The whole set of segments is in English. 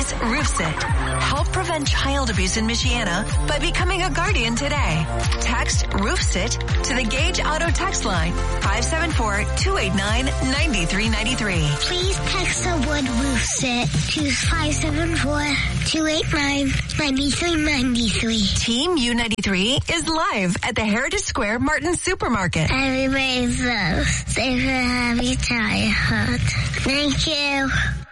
Introduce RoofSit. Help prevent child abuse in Michiana by becoming a guardian today. Text RoofSit to the Gage Auto text line 574-289-9393. Please text the word RoofSit to 574-289-9393. Team U93 is live at the Heritage Square Martin Supermarket. Everybody's safe and happy childhood. Thank you.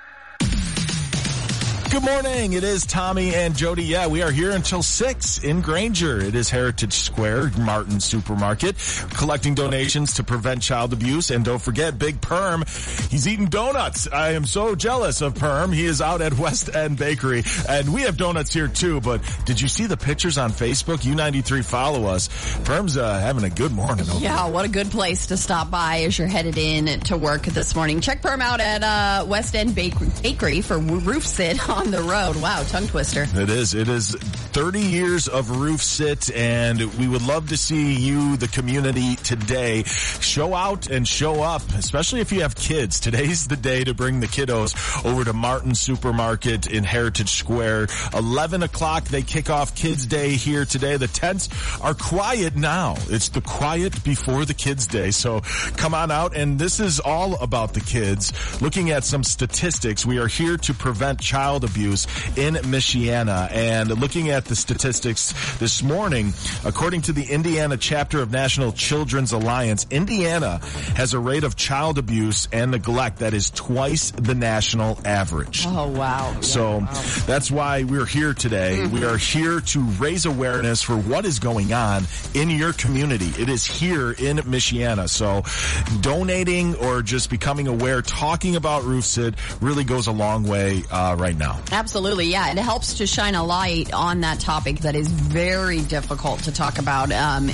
Good morning. It is Tommy and Jody. Yeah, we are here until 6 in Granger. It is Heritage Square, Martin Supermarket, collecting donations to prevent child abuse. And don't forget, Big Perm, he's eating donuts. I am so jealous of Perm. He is out at West End Bakery. And we have donuts here too, but did you see the pictures on Facebook? U93 follow us. Perm's having a good morning over Yeah, what a good place to stop by as you're headed in to work this morning. Check Perm out at West End Bakery for RoofSit on the road. Wow, tongue twister. It is 30 years of RoofSit, and we would love to see you, the community, today show out and show up, especially if you have kids. Today's the day to bring the kiddos over to Martin Supermarket in Heritage Square. 11 o'clock, they kick off Kids Day here today. The tents are quiet now. It's the quiet before the Kids Day, so come on out, and this is all about the kids. Looking at some statistics, we are here to prevent child abuse in Michiana, and looking at the statistics this morning, according to the Indiana chapter of National Children's Alliance, Indiana has a rate of child abuse and neglect that is twice the national average. Oh, wow. So that's why we're here today. Mm-hmm. We are here to raise awareness for what is going on in your community. It is here in Michiana. So donating or just becoming aware, talking about RoofSit really goes a long way right now. Absolutely, yeah. It helps to shine a light on that topic that is very difficult to talk about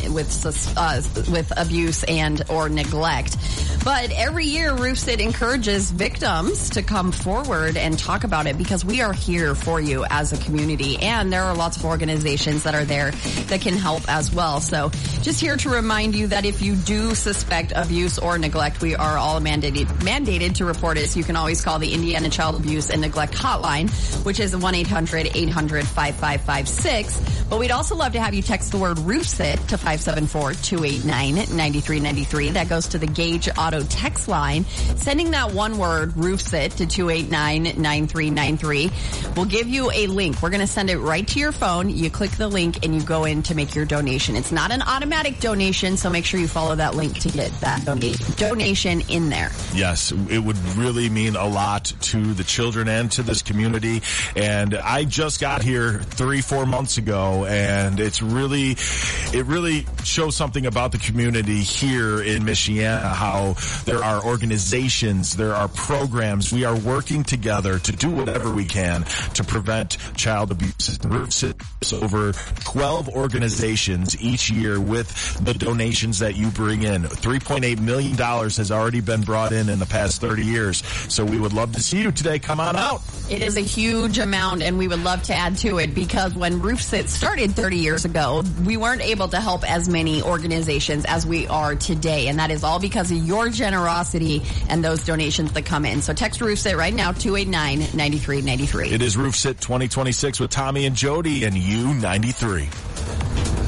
with abuse and or neglect. But every year, RoofSit encourages victims to come forward and talk about it because we are here for you as a community. And there are lots of organizations that are there that can help as well. So just here to remind you that if you do suspect abuse or neglect, we are all mandated to report it. So you can always call the Indiana Child Abuse and Neglect Hotline, which is 1-800-800-5556. But we'd also love to have you text the word RoofSit to 574-289-9393. That goes to the Gage Auto text line. Sending that one word, RoofSit, to 289-9393 will give you a link. We're going to send it right to your phone. You click the link and you go in to make your donation. It's not an automatic donation, so make sure you follow that link to get that donation in there. Yes, it would really mean a lot to the children and to this community. And I just got here 3-4 months ago, and it really shows something about the community here in Michiana, how there are organizations, there are programs. We are working together to do whatever we can to prevent child abuse. There's over 12 organizations each year with the donations that you bring in. $3.8 million has already been brought in the past 30 years. So we would love to see you today. Come on out. It is a huge amount, and we would love to add to it because when RoofSit started 30 years ago, we weren't able to help as many organizations as we are today, and that is all because of your generosity and those donations that come in. So text RoofSit right now, 289-9393. It is RoofSit 2026 with Tommy and Jody and U93.